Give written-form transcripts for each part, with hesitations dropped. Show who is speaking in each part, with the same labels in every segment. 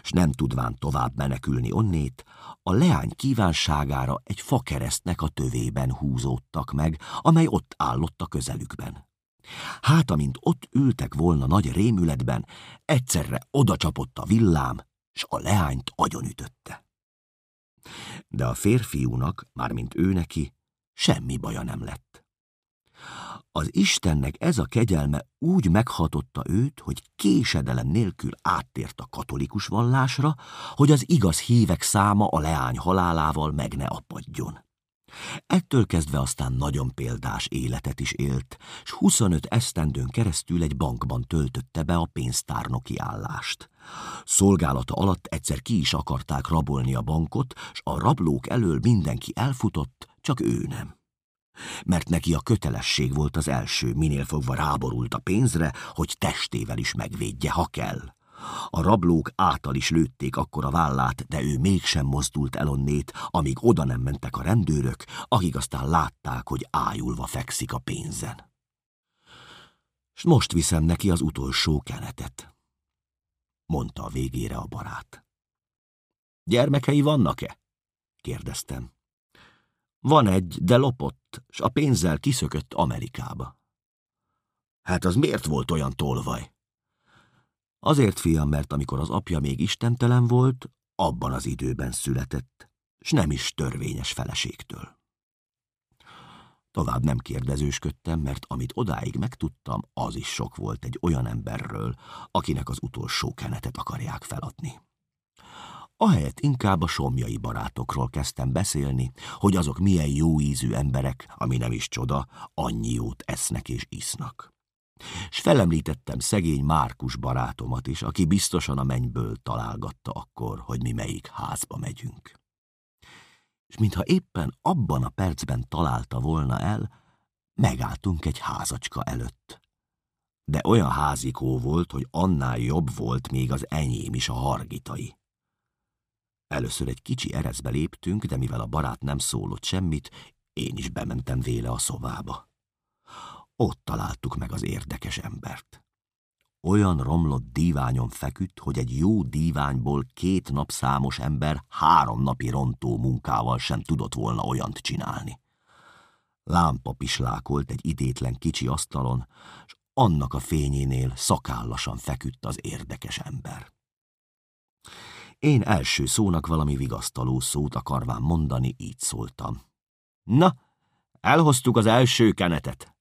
Speaker 1: s nem tudván tovább menekülni onnét, a leány kívánságára egy fakeresztnek a tövében húzódtak meg, amely ott állott a közelükben. Hát, amint ott ültek volna nagy rémületben, egyszerre odacsapott a villám, s a leányt agyonütötte. De a férfiúnak, mármint ő neki, semmi baja nem lett. Az Istennek ez a kegyelme úgy meghatotta őt, hogy késedelem nélkül áttért a katolikus vallásra, hogy az igaz hívek száma a leány halálával meg ne apadjon. Ettől kezdve aztán nagyon példás életet is élt, s 25 esztendőn keresztül egy bankban töltötte be a pénztárnoki állást. Szolgálata alatt egyszer ki is akarták rabolni a bankot, s a rablók elől mindenki elfutott, csak ő nem. Mert neki a kötelesség volt az első, minél fogva ráborult a pénzre, hogy testével is megvédje, ha kell. A rablók által is lőtték akkor a vállát, de ő mégsem mozdult el onnét, amíg oda nem mentek a rendőrök, akik aztán látták, hogy ájulva fekszik a pénzen. S most viszem neki az utolsó kenetet, mondta a végére a barát. Gyermekei vannak-e? kérdeztem. Van egy, de lopott, s a pénzzel kiszökött Amerikába. Hát az miért volt olyan tolvaj? Azért, fiam, mert amikor az apja még istentelen volt, abban az időben született, s nem is törvényes feleségtől. Tovább nem kérdezősködtem, mert amit odáig megtudtam, az is sok volt egy olyan emberről, akinek az utolsó kenetet akarják feladni. Ahelyett inkább a somlyai barátokról kezdtem beszélni, hogy azok milyen jó ízű emberek, ami nem is csoda, annyi jót esznek és isznak. S felemlítettem szegény Márkus barátomat is, aki biztosan a mennyből találgatta akkor, hogy mi melyik házba megyünk. És mintha éppen abban a percben találta volna el, megálltunk egy házacska előtt. De olyan házikó volt, hogy annál jobb volt még az enyém is a Hargitai. Először egy kicsi ereszbe léptünk, de mivel a barát nem szólott semmit, én is bementem véle a szobába. Ott találtuk meg az érdekes embert. Olyan romlott díványon feküdt, hogy egy jó díványból 2 napszámos ember 3 napi rontó munkával sem tudott volna olyant csinálni. Lámpa pislákolt egy idétlen kicsi asztalon, s annak a fényénél szakállasan feküdt az érdekes ember. Én első szónak valami vigasztaló szót akarván mondani, így szóltam. Na, elhoztuk az első kenetet.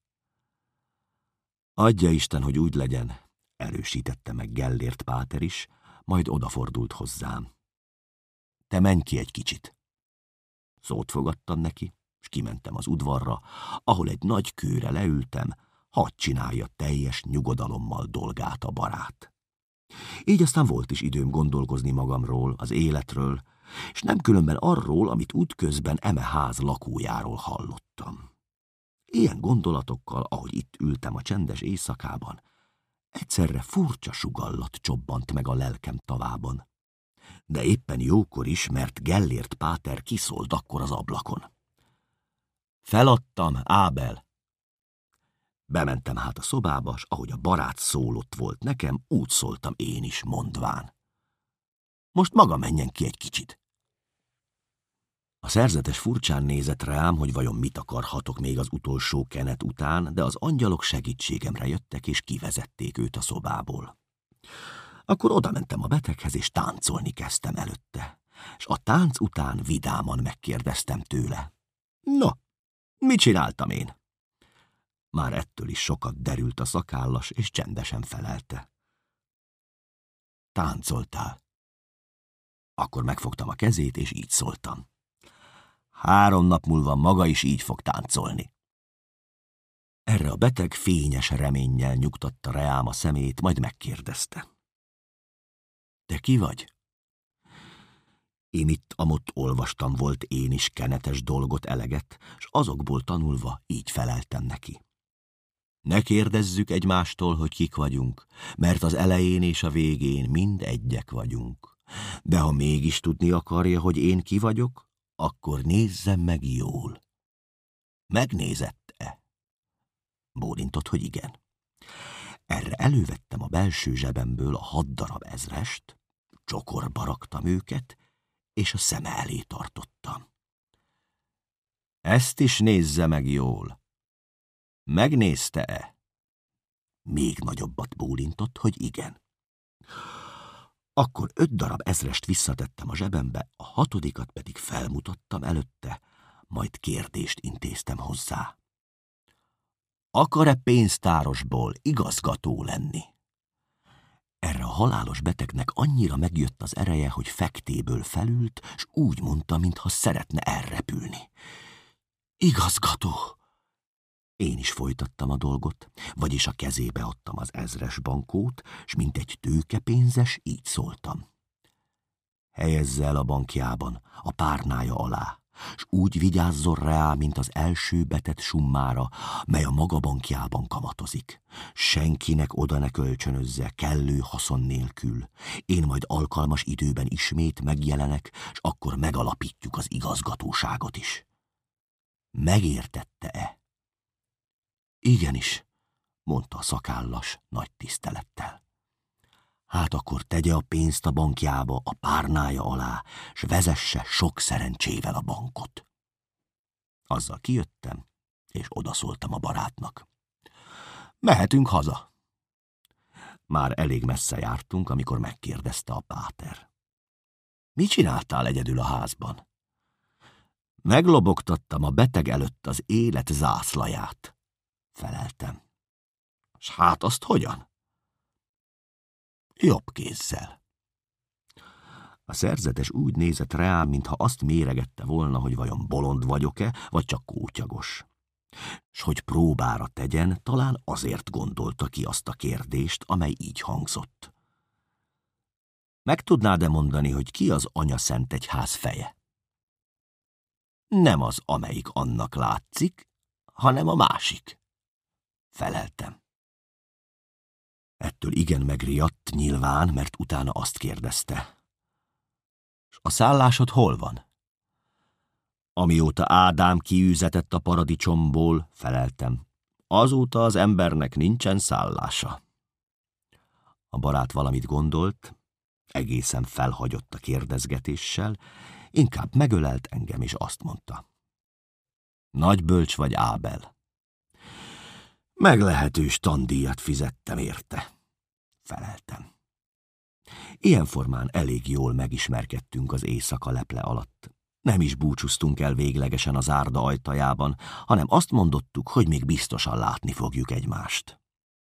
Speaker 1: Adja Isten, hogy úgy legyen, erősítette meg Gellért páter is, majd odafordult hozzám. Te menj ki egy kicsit. Szót fogadtam neki, s kimentem az udvarra, ahol egy nagy kőre leültem, hadd csinálja teljes nyugodalommal dolgát a barát. Így aztán volt is időm gondolkozni magamról, az életről, és nem különben arról, amit útközben eme ház lakójáról hallottam. Ilyen gondolatokkal, ahogy itt ültem a csendes éjszakában, egyszerre furcsa sugallat csobbant meg a lelkem tavában. De éppen jókor is, mert Gellért páter kiszólt akkor az ablakon. Feladtam, Ábel! Bementem hát a szobába, s ahogy a barát szólott volt nekem, úgy szóltam én is, mondván. Most maga menjen ki egy kicsit. A szerzetes furcsán nézett rám, hogy vajon mit akarhatok még az utolsó kenet után, de az angyalok segítségemre jöttek, és kivezették őt a szobából. Akkor odamentem a beteghez, és táncolni kezdtem előtte, és a tánc után vidáman megkérdeztem tőle. No, mit csináltam én? Már ettől is sokat derült a szakállas, és csendesen felelte. Táncoltál. Akkor megfogtam a kezét, és így szóltam. 3 nap múlva maga is így fog táncolni. Erre a beteg fényes reménnyel nyugtatta reám a szemét, majd megkérdezte. Te ki vagy? Én itt-amott olvastam volt én is kenetes dolgot eleget, s azokból tanulva így feleltem neki. Ne kérdezzük egymástól, hogy kik vagyunk, mert az elején és a végén mind egyek vagyunk. De ha mégis tudni akarja, hogy én ki vagyok, akkor nézzem meg jól. Megnézett-e? Bólintott, hogy igen. Erre elővettem a belső zsebemből a 6 darab ezrest, csokorba raktam őket, és a szeme elé tartottam. Ezt is nézze meg jól. Megnézte-e? Még nagyobbat bólintott, hogy igen. Akkor 5 darab ezrest visszatettem a zsebembe, a 6. pedig felmutattam előtte, majd kérdést intéztem hozzá. Akar-e pénztárosból igazgató lenni? Erre a halálos betegnek annyira megjött az ereje, hogy fektéből felült, s úgy mondta, mintha szeretne elrepülni. Igazgató! Én is folytattam a dolgot, vagyis a kezébe adtam az ezres bankót, s mint egy tőkepénzes így szóltam. Helyezze el a bankjában, a párnája alá, s úgy vigyázzon rá, mint az első betett summára, mely a maga bankjában kamatozik. Senkinek oda ne kölcsönözze kellő haszon nélkül. Én majd alkalmas időben ismét megjelenek, s akkor megalapítjuk az igazgatóságot is. Megértette-e? Igenis, mondta a szakállas nagy tisztelettel. Hát akkor tegye a pénzt a bankjába, a párnája alá, s vezesse sok szerencsével a bankot. Azzal kijöttem, és odaszóltam a barátnak. Mehetünk haza. Már elég messze jártunk, amikor megkérdezte a páter. Mit csináltál egyedül a házban? Meglobogtattam a beteg előtt az élet zászlaját, feleltem. S hát azt hogyan? Jobb kézzel. A szerzetes úgy nézett rám, mintha azt méregette volna, hogy vajon bolond vagyok-e, vagy csak kótyagos. S hogy próbára tegyen, talán azért gondolta ki azt a kérdést, amely így hangzott. Meg tudnád-e mondani, hogy ki az Anyaszentegyház feje? Nem az, amelyik annak látszik, hanem a másik, feleltem. Ettől igen megriadt nyilván, mert utána azt kérdezte. S a szállásod hol van? Amióta Ádám kiűzetett a paradicsomból, feleltem. Azóta az embernek nincsen szállása. A barát valamit gondolt, egészen felhagyott a kérdezgetéssel, inkább megölelt engem, és azt mondta. Nagy bölcs vagy, Ábel. Meglehetős tandíjat fizettem érte, feleltem. Ilyen formán elég jól megismerkedtünk az éjszaka leple alatt. Nem is búcsúztunk el véglegesen az zárda ajtajában, hanem azt mondottuk, hogy még biztosan látni fogjuk egymást.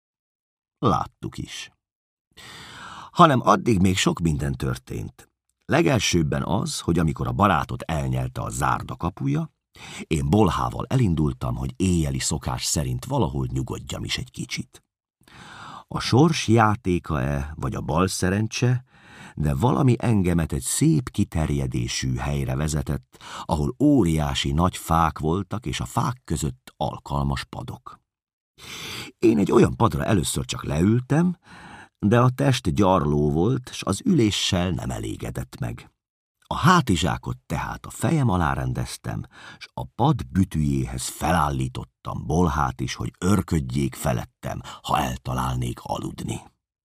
Speaker 1: Láttuk is. Hanem addig még sok minden történt. Legelsőbben az, hogy amikor a barátot elnyelte a zárda kapuja, én bolhával elindultam, hogy éjjeli szokás szerint valahol nyugodjam is egy kicsit. A sors játéka-e, vagy a bal szerencse, de valami engemet egy szép kiterjedésű helyre vezetett, ahol óriási nagy fák voltak, és a fák között alkalmas padok. Én egy olyan padra először csak leültem, de a test gyarló volt, s az üléssel nem elégedett meg. A hátizsákot tehát a fejem alá rendeztem, s a pad bütűjéhez felállítottam bolhát is, hogy örködjék felettem, ha eltalálnék aludni.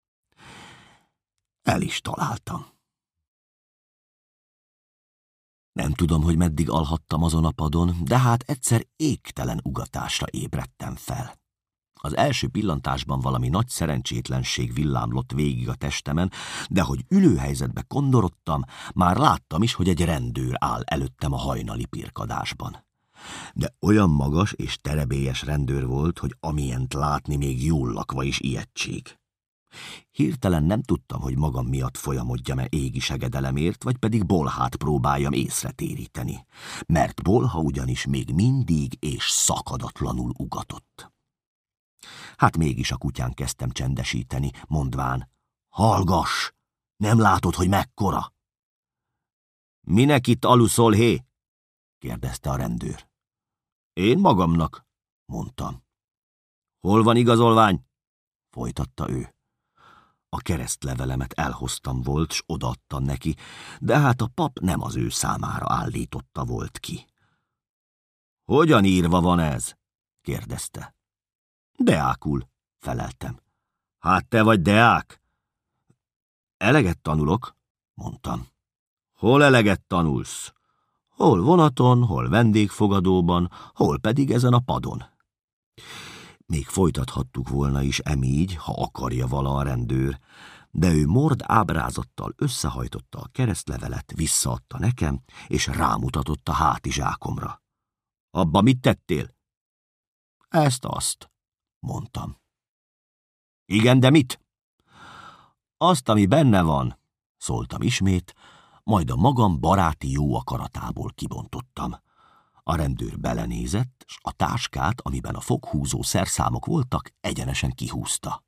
Speaker 1: El is találtam. Nem tudom, hogy meddig alhattam azon a padon, de hát egyszer égtelen ugatásra ébredtem fel. Az első pillantásban valami nagy szerencsétlenség villámlott végig a testemen, de hogy ülőhelyzetbe kondorodtam, már láttam is, hogy egy rendőr áll előttem a hajnali pirkadásban. De olyan magas és terebélyes rendőr volt, hogy amilyent látni még jól lakva is ijegység. Hirtelen nem tudtam, hogy magam miatt folyamodjam-e égi segedelemért, vagy pedig bolhát próbáljam észre téríteni, mert bolha ugyanis még mindig és szakadatlanul ugatott. Hát mégis a kutyán kezdtem csendesíteni, mondván, hallgass, nem látod, hogy mekkora? Minek itt aluszol, hé? kérdezte a rendőr. Én magamnak, mondtam. Hol van igazolvány? Folytatta ő. A keresztlevelemet elhoztam volt, s odaadtam neki, de hát a pap nem az ő számára állította volt ki. Hogyan írva van ez? kérdezte. Deákul, feleltem. Hát te vagy deák? Eleget tanulok, mondtam. Hol eleget tanulsz? Hol vonaton, hol vendégfogadóban, hol pedig ezen a padon. Még folytathattuk volna is emígy, ha akarja vala a rendőr, de ő mord ábrázattal összehajtotta a keresztlevelet, visszaadta nekem, és rámutatott a hátizsákomra. Abba mit tettél? Ezt-azt, mondtam. Igen, de mit? Azt, ami benne van, szóltam ismét, majd a magam baráti jó akaratából kibontottam. A rendőr belenézett, s a táskát, amiben a foghúzó szerszámok voltak, egyenesen kihúzta.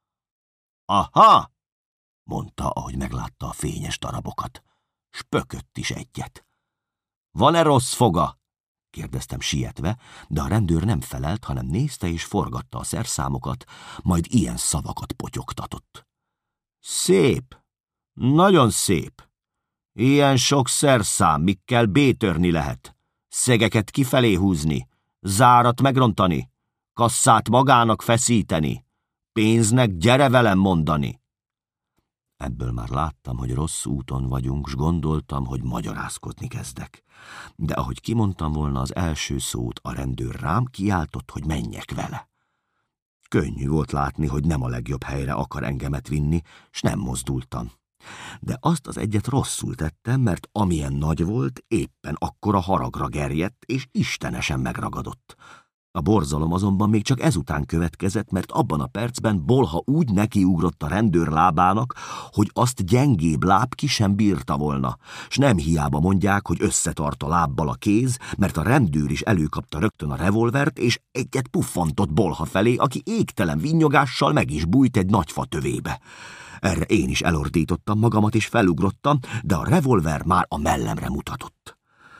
Speaker 1: Aha! Mondta, ahogy meglátta a fényes darabokat. S pökött is egyet. Van-e rossz foga? Kérdeztem sietve, de a rendőr nem felelt, hanem nézte és forgatta a szerszámokat, majd ilyen szavakat potyogtatott. Szép! Nagyon szép! Ilyen sok szerszám, mikkel bétörni lehet. Szegeket kifelé húzni, zárat megrontani, kasszát magának feszíteni, pénznek gyere velem mondani. Ebből már láttam, hogy rossz úton vagyunk, s gondoltam, hogy magyarázkodni kezdek. De ahogy kimondtam volna az első szót, a rendőr rám kiáltott, hogy menjek vele. Könnyű volt látni, hogy nem a legjobb helyre akar engemet vinni, s nem mozdultam. De azt az egyet rosszul tettem, mert amilyen nagy volt, éppen akkora haragra gerjedt, és istenesen megragadott. A borzalom azonban még csak ezután következett, mert abban a percben Bolha úgy nekiugrott a rendőr lábának, hogy azt gyengébb láb ki sem bírta volna, s nem hiába mondják, hogy összetart a lábbal a kéz, mert a rendőr is előkapta rögtön a revolvert, és egyet puffantott Bolha felé, aki égtelen vinnyogással meg is bújt egy nagy fa tövébe. Erre én is elordítottam magamat, és felugrottam, de a revolver már a mellemre mutatott.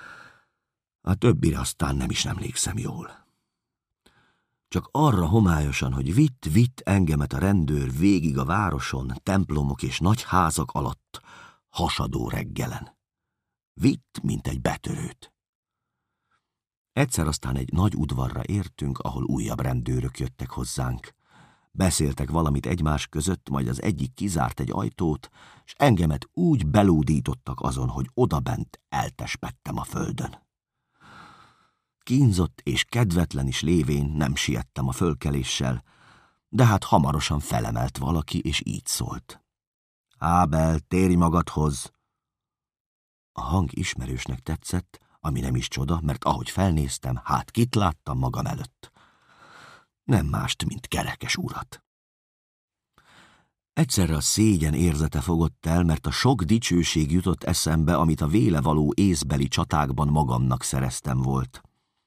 Speaker 1: A többire aztán nem is emlékszem jól. Csak arra homályosan, hogy vitt engemet a rendőr végig a városon, templomok és nagy házak alatt, hasadó reggelen. Vitt, mint egy betörőt. Egyszer aztán egy nagy udvarra értünk, ahol újabb rendőrök jöttek hozzánk. Beszéltek valamit egymás között, majd az egyik kizárt egy ajtót, s engemet úgy belódítottak azon, hogy odabent eltespettem a földön. Kínzott és kedvetlen is lévén nem siettem a fölkeléssel, de hát hamarosan felemelt valaki, és így szólt. Ábel, térj magadhoz! A hang ismerősnek tetszett, ami nem is csoda, mert ahogy felnéztem, hát kit láttam magam előtt. Nem mást, mint Kerekes urat. Egyszerre a szégyen érzete fogott el, mert a sok dicsőség jutott eszembe, amit a véle való észbeli csatákban magamnak szereztem volt.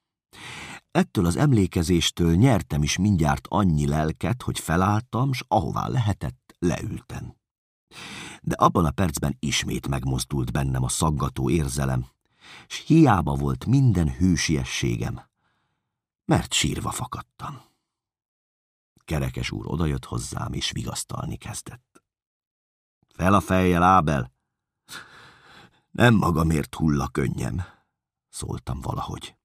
Speaker 1: Ettől az emlékezéstől nyertem is mindjárt annyi lelket, hogy felálltam, s ahová lehetett, leültem. De abban a percben ismét megmozdult bennem a szaggató érzelem, s hiába volt minden hősiességem, mert sírva fakadtam. Kerekes úr odajött hozzám, és vigasztalni kezdett. Fel a fejjel, Ábel! Nem magamért hull a könnyem, szóltam valahogy.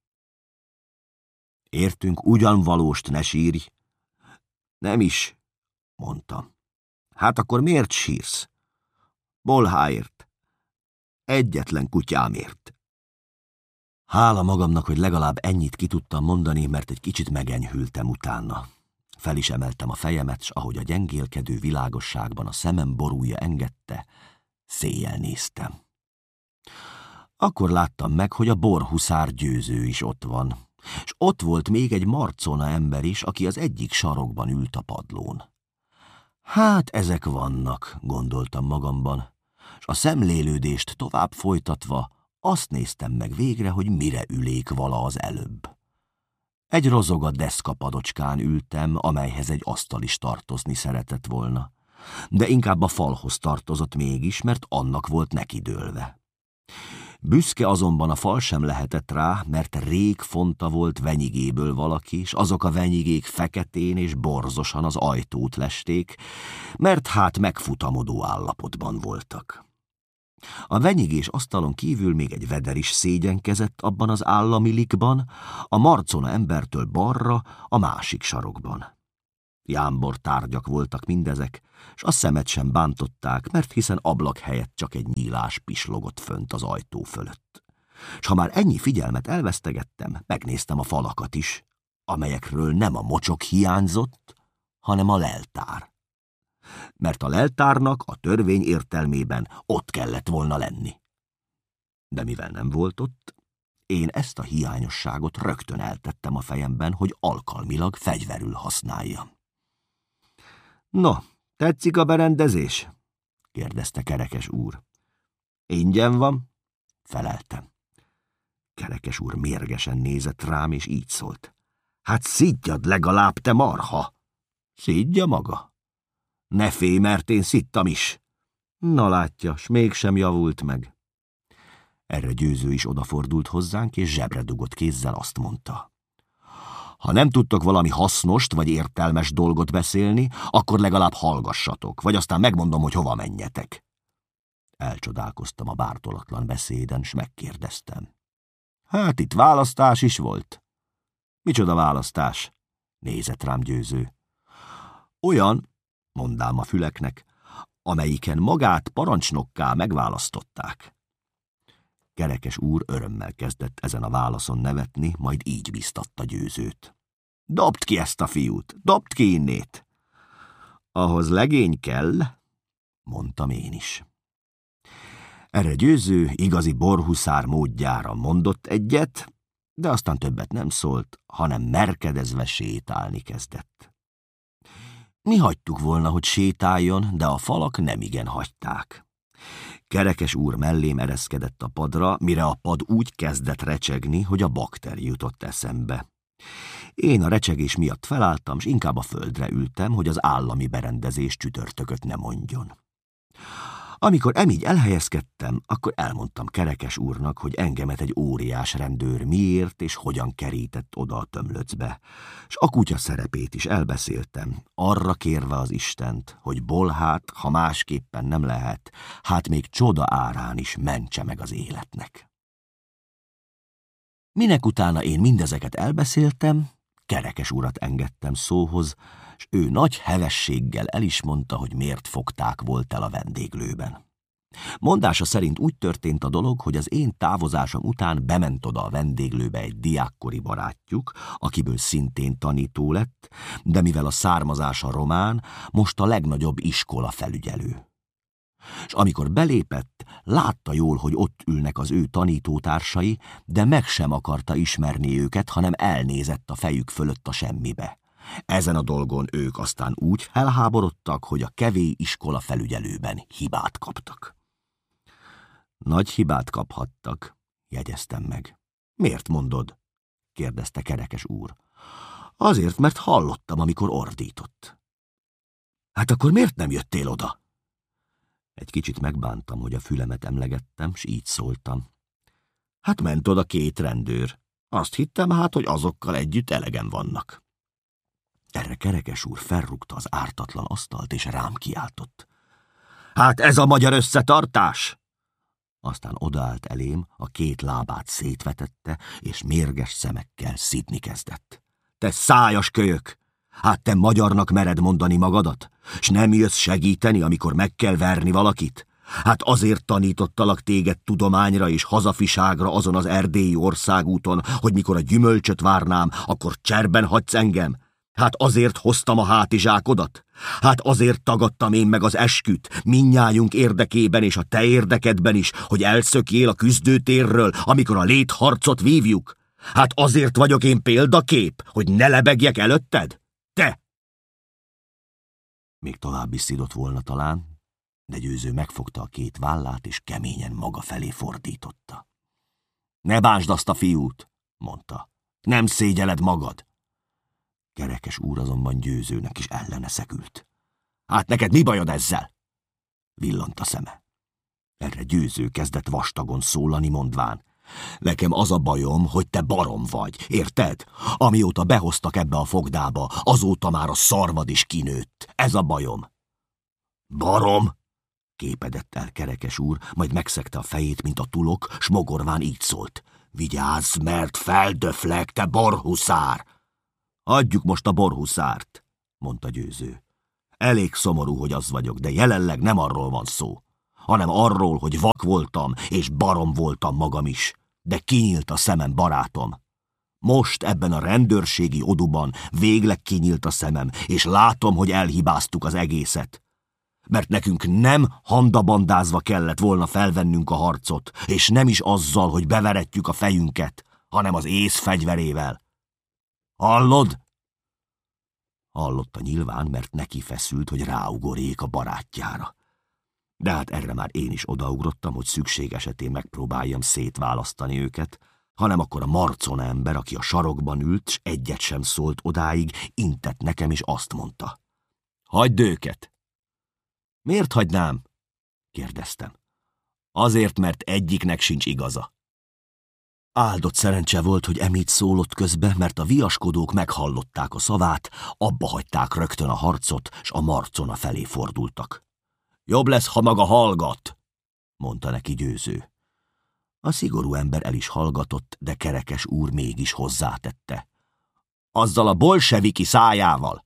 Speaker 1: Értünk ugyan valóst, ne sírj. Nem is, mondtam. Hát akkor miért sírsz? Bolháért. Egyetlen kutyámért. Hála magamnak, hogy legalább ennyit ki tudtam mondani, mert egy kicsit megenyhültem utána. Fel is emeltem a fejemet, s ahogy a gyengélkedő világosságban a szemem borúja engedte, széjjel néztem. Akkor láttam meg, hogy a borhuszár győző is ott van, és ott volt még egy marcona ember is, aki az egyik sarokban ült a padlón. Hát ezek vannak, gondoltam magamban, és a szemlélődést tovább folytatva azt néztem meg végre, hogy mire ülék vala az előbb. Egy rozoga deszkapadocskán ültem, amelyhez egy asztal is tartozni szeretett volna, de inkább a falhoz tartozott mégis, mert annak volt nekidőlve. Büszke azonban a fal sem lehetett rá, mert rég fonta volt venyigéből valaki, s azok a venyigék feketén és borzosan az ajtót lesték, mert hát megfutamodó állapotban voltak. A venyigés asztalon kívül még egy veder is szégyenkezett abban az állami likban, a marcona embertől balra, a másik sarokban. Jámbor tárgyak voltak mindezek, s a szemet sem bántották, mert hiszen ablak helyett csak egy nyílás pislogott fönt az ajtó fölött. S ha már ennyi figyelmet elvesztegettem, megnéztem a falakat is, amelyekről nem a mocsok hiányzott, hanem a leltár. Mert a leltárnak a törvény értelmében ott kellett volna lenni. De mivel nem volt ott, én ezt a hiányosságot rögtön eltettem a fejemben, hogy alkalmilag fegyverül használjam. No, tetszik a berendezés? kérdezte Kerekes úr. Ingyen van? Feleltem. Kerekes úr mérgesen nézett rám, és így szólt. Hát szidjad legalább, te marha! Szidja maga? Ne félj, mert én szittam is. Na látja, s mégsem javult meg. Erre Győző is odafordult hozzánk, és zsebre dugott kézzel azt mondta. Ha nem tudtok valami hasznost vagy értelmes dolgot beszélni, akkor legalább hallgassatok, vagy aztán megmondom, hogy hova menjetek. Elcsodálkoztam a bártolatlan beszéden, s megkérdeztem. Hát itt választás is volt. Micsoda választás? Nézett rám Győző. Olyan, mondám a füleknek, amelyiken magát parancsnokká megválasztották. Kerekes úr örömmel kezdett ezen a válaszon nevetni, majd így biztatta Győzőt. Dobd ki ezt a fiút, dobd ki innét! Ahhoz legény kell, mondtam én is. Erre Győző igazi borhuszár módjára mondott egyet, de aztán többet nem szólt, hanem merkedezve sétálni kezdett. Mi hagytuk volna, hogy sétáljon, de a falak nemigen hagyták. Kerekes úr mellém ereszkedett a padra, mire a pad úgy kezdett recsegni, hogy a bakter jutott eszembe. Én a recsegés miatt felálltam, s inkább a földre ültem, hogy az állami berendezés csütörtököt ne mondjon. Amikor emígy elhelyezkedtem, akkor elmondtam Kerekes úrnak, hogy engemet egy óriás rendőr miért és hogyan kerített oda a tömlöcbe, s a kutya szerepét is elbeszéltem, arra kérve az Istent, hogy Bolhát, ha másképpen nem lehet, hát még csoda árán is mentse meg az életnek. Minek utána én mindezeket elbeszéltem, Kerekes urat engedtem szóhoz, s ő nagy hevességgel el is mondta, hogy miért fogták volt el a vendéglőben. Mondása szerint úgy történt a dolog, hogy az én távozásom után bement oda a vendéglőbe egy diákkori barátjuk, akiből szintén tanító lett, de mivel a származása román, most a legnagyobb iskola felügyelő. És amikor belépett, látta jól, hogy ott ülnek az ő tanítótársai, de meg sem akarta ismerni őket, hanem elnézett a fejük fölött a semmibe. Ezen a dolgon ők aztán úgy felháborodtak, hogy a kevély iskola felügyelőben hibát kaptak. Nagy hibát kaphattak, jegyeztem meg. Miért mondod? kérdezte Kerekes úr. Azért, mert hallottam, amikor ordított. Hát akkor miért nem jöttél oda? Egy kicsit megbántam, hogy a fülemet emlegettem, s így szóltam. Hát ment oda 2 rendőr. Azt hittem hát, hogy azokkal együtt elegem vannak. Erre Kerekes úr felrúgta az ártatlan asztalt, és rám kiáltott. Hát ez a magyar összetartás! Aztán odaállt elém, a 2 lábát szétvetette, és mérges szemekkel szidni kezdett. Te szájas kölyök! Hát te magyarnak mered mondani magadat? S nem jössz segíteni, amikor meg kell verni valakit? Hát azért tanítottalak téged tudományra és hazafiságra azon az erdélyi országúton, hogy mikor a gyümölcsöt várnám, akkor cserben hagysz engem? Hát azért hoztam a hátizsákodat? Hát azért tagadtam én meg az esküt, mindnyájunk érdekében és a te érdekedben is, hogy elszökjél a küzdőtérről, amikor a létharcot vívjuk? Hát azért vagyok én példakép, hogy ne lebegjek előtted? Te! Még tovább is szidott volna talán, de Győző megfogta a 2 vállát, és keményen maga felé fordította. Ne bánsd azt a fiút, mondta. Nem szégyeled magad. Kerekes úr azonban Győzőnek is ellene szegült. Hát neked mi bajod ezzel? Villant a szeme. Erre Győző kezdett vastagon szólani, mondván. Nekem az a bajom, hogy te barom vagy, érted? Amióta behoztak ebbe a fogdába, azóta már a szarvad is kinőtt. Ez a bajom. Barom? Képedett el Kerekes úr, majd megszegte a fejét, mint a tulok, s mogorván így szólt. Vigyázz, mert feldöflek, te borhuszár! Adjuk most a borhuszárt, mondta Győző. Elég szomorú, hogy az vagyok, de jelenleg nem arról van szó, hanem arról, hogy vak voltam, és barom voltam magam is, de kinyílt a szemem, barátom. Most ebben a rendőrségi oduban végleg kinyílt a szemem, és látom, hogy elhibáztuk az egészet. Mert nekünk nem handabandázva kellett volna felvennünk a harcot, és nem is azzal, hogy beveretjük a fejünket, hanem az ész fegyverével. Hallod? Hallotta nyilván, mert neki feszült, hogy ráugorék a barátjára. De hát erre már én is odaugrottam, hogy szükség esetén megpróbáljam szétválasztani őket, hanem akkor a marcona ember, aki a sarokban ült, s egyet sem szólt odáig, intett nekem, és azt mondta. Hagyd őket! Miért hagynám? Kérdeztem. Azért, mert egyiknek sincs igaza. Áldott szerencse volt, hogy emítt szólott közbe, mert a viaskodók meghallották a szavát, abba hagyták rögtön a harcot, s a marcona felé fordultak. Jobb lesz, ha maga hallgat, mondta neki Győző. A szigorú ember el is hallgatott, de Kerekes úr mégis hozzátette. Azzal a bolseviki szájával!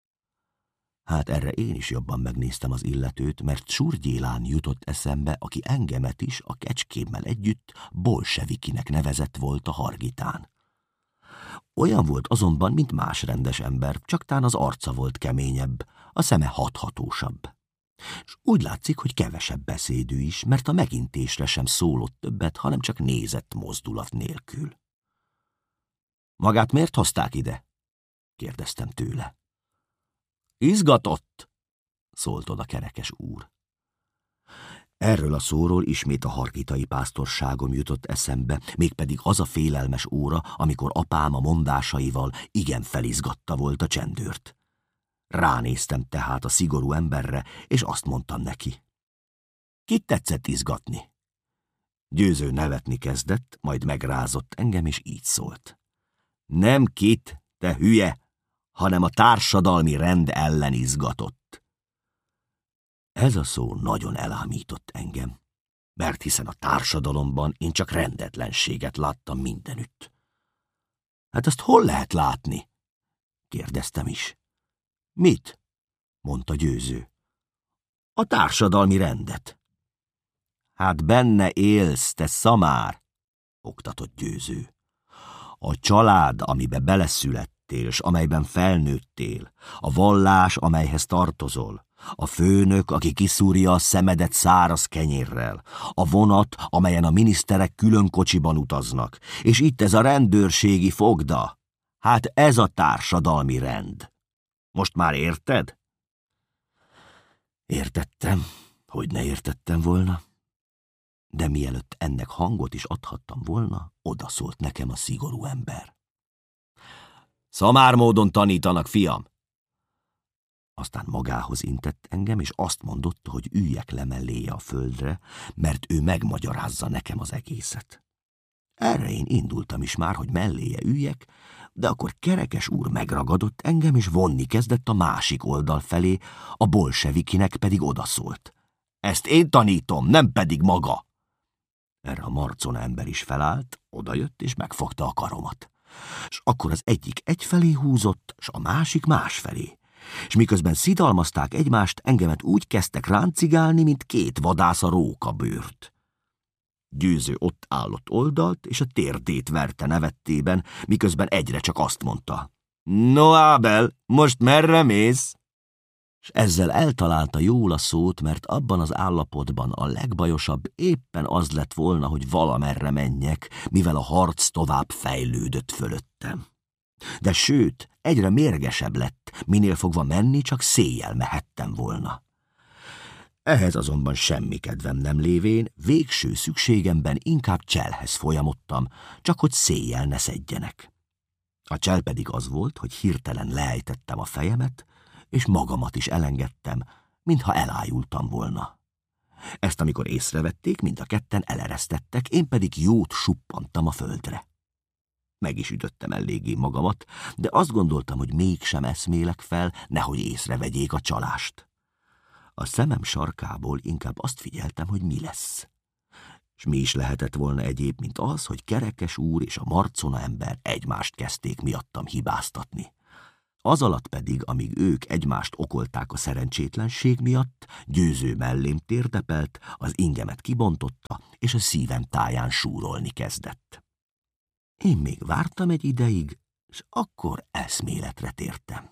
Speaker 1: Hát erre én is jobban megnéztem az illetőt, mert Surgyélán jutott eszembe, aki engemet is a kecskémmel együtt bolsevikinek nevezett volt a Hargitán. Olyan volt azonban, mint más rendes ember, csak tán az arca volt keményebb, a szeme hathatósabb. És úgy látszik, hogy kevesebb beszédű is, mert a megintésre sem szólott többet, hanem csak nézett mozdulat nélkül. Magát miért hozták ide? Kérdeztem tőle. Izgatott, szólt oda Kerekes úr. Erről a szóról ismét a hargitai pásztorságom jutott eszembe, mégpedig az a félelmes óra, amikor apám a mondásaival igen felizgatta volt a csendőrt. Ránéztem tehát a szigorú emberre, és azt mondtam neki. Kit tetszett izgatni? Győző nevetni kezdett, majd megrázott engem, és így szólt. Nem kit, te hülye, hanem a társadalmi rend ellen izgatott. Ez a szó nagyon elámított engem, mert hiszen a társadalomban én csak rendetlenséget láttam mindenütt. Hát azt hol lehet látni? Kérdeztem is. Mit? Mondta Győző. A társadalmi rendet. Hát benne élsz, te szamár, oktatott Győző. A család, amibe beleszülettél, s amelyben felnőttél, a vallás, amelyhez tartozol, a főnök, aki kiszúrja a szemedet száraz kenyérrel, a vonat, amelyen a miniszterek külön kocsiban utaznak, és itt ez a rendőrségi fogda. Hát ez a társadalmi rend. Most már érted? Értettem, hogy ne értettem volna. De mielőtt ennek hangot is adhattam volna, odaszólt nekem a szigorú ember. Szamár módon tanítanak, fiam! Aztán magához intett engem, és azt mondotta, hogy üljek le melléje a földre, mert ő megmagyarázza nekem az egészet. Erre én indultam is már, hogy melléje üljek, de akkor Kerekes úr megragadott engem, és vonni kezdett a másik oldal felé, a bolsevikinek pedig odaszólt. Ezt én tanítom, nem pedig maga! Erre a marcona ember is felállt, odajött, és megfogta a karomat. És akkor az egyik egyfelé húzott, s a másik másfelé. És miközben szidalmazták egymást, engemet úgy kezdtek ráncigálni, mint két vadász a rókabőrt. Győző ott állott oldalt, és a térdét verte nevettében, miközben egyre csak azt mondta. No, Ábel, most merre mész? És ezzel eltalálta jól a szót, mert abban az állapotban a legbajosabb éppen az lett volna, hogy valamerre menjek, mivel a harc tovább fejlődött fölöttem. De sőt, egyre mérgesebb lett, minél fogva menni, csak széjjel mehettem volna. Ehhez azonban semmi kedvem nem lévén, végső szükségemben inkább cselhez folyamodtam, csak hogy széjjel ne szedjenek. A csel pedig az volt, hogy hirtelen leejtettem a fejemet, és magamat is elengedtem, mintha elájultam volna. Ezt amikor észrevették, mind a ketten eleresztettek, én pedig jót suppantam a földre. Meg is ütöttem eléggé magamat, de azt gondoltam, hogy mégsem eszmélek fel, nehogy észrevegyék a csalást. A szemem sarkából inkább azt figyeltem, hogy mi lesz. És mi is lehetett volna egyéb, mint az, hogy Kerekes úr és a marcona ember egymást kezdték miattam hibáztatni. azalatt pedig, amíg ők egymást okolták a szerencsétlenség miatt, Győző mellém térdepelt, az ingemet kibontotta, és a szívem táján súrolni kezdett. Én még vártam egy ideig, és akkor eszméletre tértem.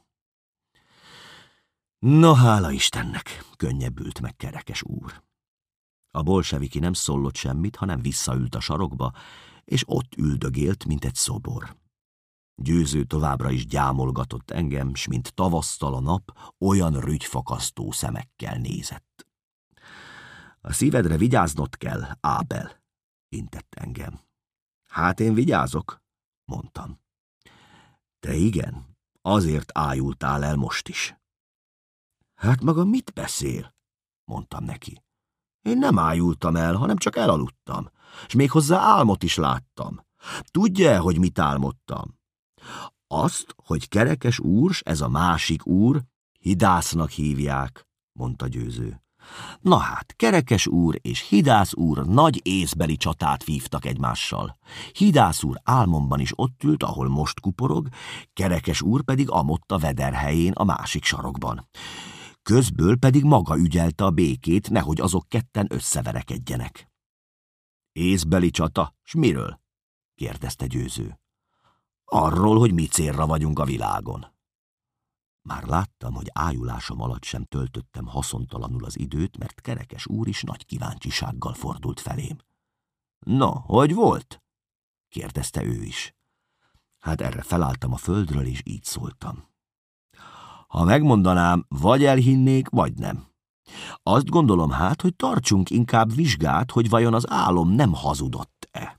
Speaker 1: No, hála Istennek, könnyebbült meg Kerekes úr. A bolseviki nem szólott semmit, hanem visszaült a sarokba, és ott üldögélt, mint egy szobor. Győző továbbra is gyámolgatott engem, s mint tavasztal a nap, olyan rügyfakasztó szemekkel nézett. A szívedre vigyáznod kell, Ábel, intett engem. Hát én vigyázok, mondtam. Te igen, azért ájultál el most is. Hát maga mit beszél? Mondtam neki. Én nem ájultam el, hanem csak elaludtam, és méghozzá álmot is láttam. Tudja, hogy mit álmodtam? Azt, hogy Kerekes úr, s ez a másik úr, Hidásznak hívják, mondta Győző. Na hát, Kerekes úr és Hidász úr nagy észbeli csatát vívtak egymással. Hidász úr álmomban is ott ült, ahol most kuporog, Kerekes úr pedig amott a veder helyén a másik sarokban. Közből pedig maga ügyelte a békét, nehogy azok ketten összeverekedjenek. Észbeli csata? S miről? kérdezte Győző. Arról, hogy mi célra vagyunk a világon. Már láttam, hogy ájulásom alatt sem töltöttem haszontalanul az időt, mert Kerekes úr is nagy kíváncsisággal fordult felém. No, hogy volt? kérdezte ő is. Hát erre felálltam a földről, és így szóltam. Ha megmondanám, vagy elhinnék, vagy nem. Azt gondolom hát, hogy tartsunk inkább vizsgát, hogy vajon az álom nem hazudott-e.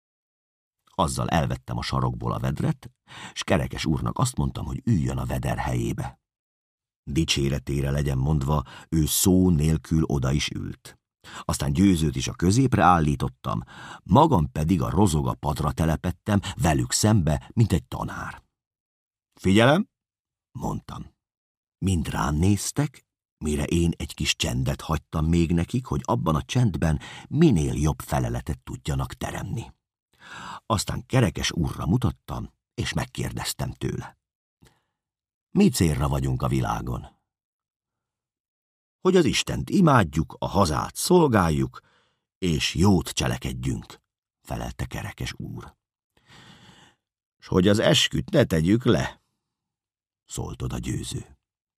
Speaker 1: Azzal elvettem a sarokból a vedret, s Kerekes úrnak azt mondtam, hogy üljön a veder helyébe. Dicséretére legyen mondva, ő szó nélkül oda is ült. Aztán Győzőt is a középre állítottam, magam pedig a rozoga padra telepettem, velük szembe, mint egy tanár. Figyelem, mondtam. Mind rám néztek, mire én egy kis csendet hagytam még nekik, hogy abban a csendben minél jobb feleletet tudjanak teremni. Aztán Kerekes úrra mutattam, és megkérdeztem tőle. Mi célra vagyunk a világon? Hogy az Istent imádjuk, a hazát szolgáljuk, és jót cselekedjünk, felelte Kerekes úr. S hogy az esküt ne tegyük le, szólt oda Győző.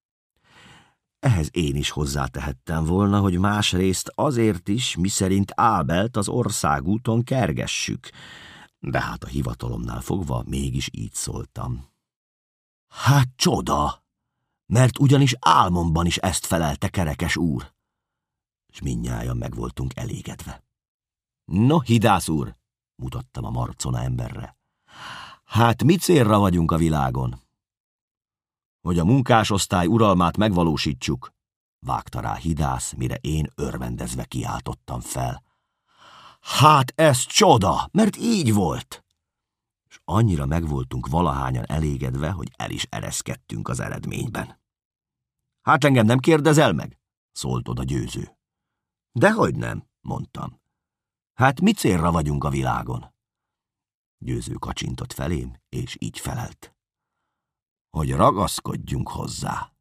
Speaker 1: Ehhez én is hozzátehettem volna, hogy másrészt azért is, miszerint Ábelt az országúton kergessük, de hát a hivatalomnál fogva mégis így szóltam. Hát csoda, mert ugyanis álmomban is ezt felelte Kerekes úr. És mindnyájan meg voltunk elégedve. No, Hidász úr, mutattam a marcona emberre. Hát mi célra vagyunk a világon? Hogy a munkásosztály uralmát megvalósítsuk, vágta rá Hidász, mire én örvendezve kiáltottam fel. Hát ez csoda, mert így volt! És annyira megvoltunk valahányan elégedve, hogy el is ereszkedtünk az eredményben. Hát engem nem kérdezel meg? Szólt oda Győző. Dehogy nem, mondtam. Hát mi célra vagyunk a világon? Győző kacsintott felém, és így felelt. Hogy ragaszkodjunk hozzá.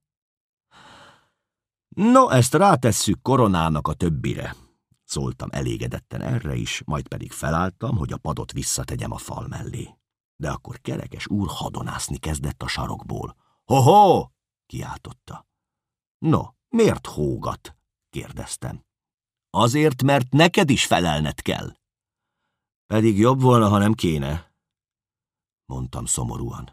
Speaker 1: No, ezt rátesszük koronának a többire, szóltam elégedetten erre is, majd pedig felálltam, hogy a padot visszategyem a fal mellé. De akkor Kerekes úr hadonászni kezdett a sarokból. Ho-ho! Kiáltotta. No, miért hógat? Kérdeztem. Azért, mert neked is felelned kell. Pedig jobb volna, ha nem kéne, mondtam szomorúan.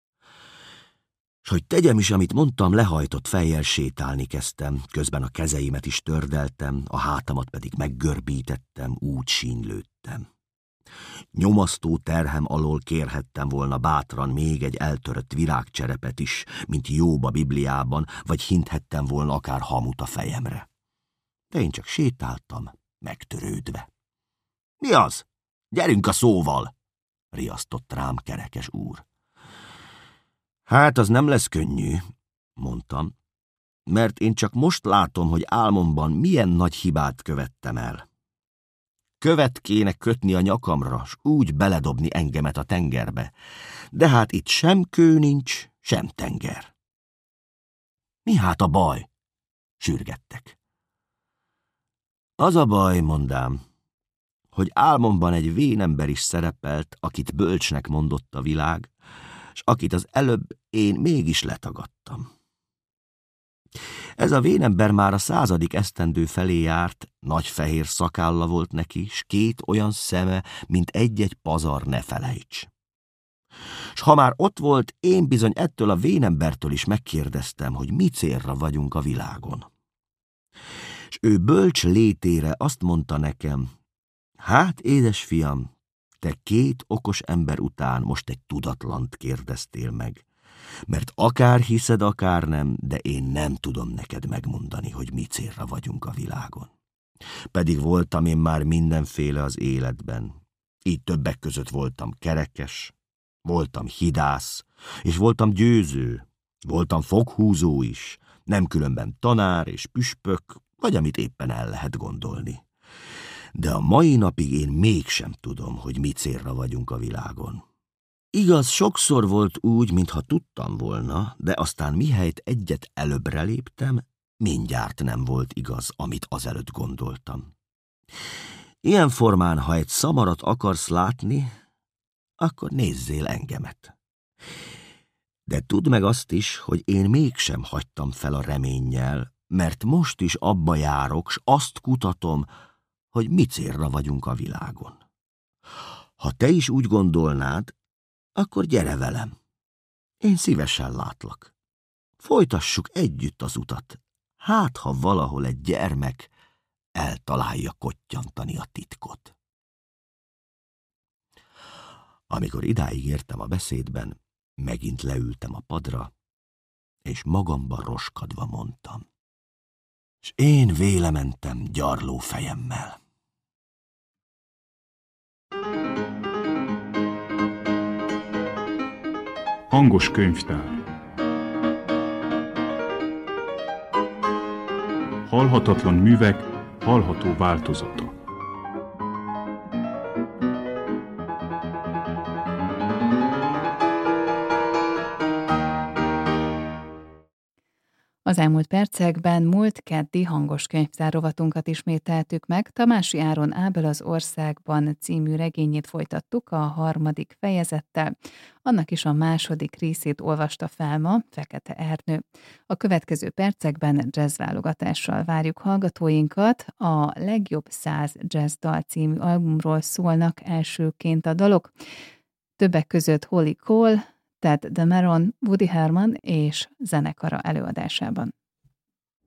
Speaker 1: S hogy tegyem is, amit mondtam, lehajtott fejjel sétálni kezdtem, közben a kezeimet is tördeltem, a hátamat pedig meggörbítettem, úgy sínylődtem. Nyomasztó terhem alól kérhettem volna bátran még egy eltörött virágcserepet is, mint Jób a Bibliában, vagy hinthettem volna akár hamut a fejemre. De én csak sétáltam, megtörődve. Mi az? Gyerünk a szóval! Riasztott rám Kerekes úr. Hát az nem lesz könnyű, mondtam, mert én csak most látom, hogy álmomban milyen nagy hibát követtem el. Követ kéne kötni a nyakamra, s úgy beledobni engemet a tengerbe, de hát itt sem kő nincs, sem tenger. Mi hát a baj? Sürgettek. Az a baj, mondám, hogy álmomban egy vénember is szerepelt, akit bölcsnek mondott a világ, s akit az előbb én mégis letagadtam. Ez a vénember már a 100. esztendő felé járt, nagy fehér szakálla volt neki, s 2 olyan szeme, mint egy-egy pazar, ne felejts. S ha már ott volt, én bizony ettől a vénembertől is megkérdeztem, hogy mi célra vagyunk a világon. S ő bölcs létére azt mondta nekem, hát, édes fiam, te 2 okos ember után most egy tudatlant kérdeztél meg, mert akár hiszed, akár nem, de én nem tudom neked megmondani, hogy mi célra vagyunk a világon. Pedig voltam én már mindenféle az életben. Így többek között voltam kerekes, voltam hidász, és voltam győző, voltam foghúzó is, nem különben tanár és püspök, vagy amit éppen el lehet gondolni. De a mai napig én mégsem tudom, hogy mi célra vagyunk a világon. Igaz, sokszor volt úgy, mintha tudtam volna, de aztán mihelyt egyet előbbre léptem, mindjárt nem volt igaz, amit azelőtt gondoltam. Ilyen formán, ha egy szamarat akarsz látni, akkor nézzél engemet. De tudd meg azt is, hogy én mégsem hagytam fel a reménnyel, mert most is abba járok, s azt kutatom, hogy mi célra vagyunk a világon. Ha te is úgy gondolnád, akkor gyere velem. Én szívesen látlak. Folytassuk együtt az utat. Hát, ha valahol egy gyermek eltalálja kottyantani a titkot. Amikor idáig értem a beszédben, megint leültem a padra, és magamban roskadva mondtam. És én vélementem gyarló fejemmel.
Speaker 2: Hangos könyvtár. Halhatatlan művek hallható változata.
Speaker 3: Az elmúlt percekben múlt keddi hangos könyvtár rovatunkat ismételtük meg. Tamási Áron Ábel az országban című regényét folytattuk a 3. fejezettel. Annak is a 2. részét olvasta fel ma Fekete Ernő. A következő percekben jazzválogatással várjuk hallgatóinkat. A Legjobb 100 jazzdal című albumról szólnak elsőként a dalok. Többek között Holly Cole, Ted Dameron, Woody Herman és zenekara előadásában.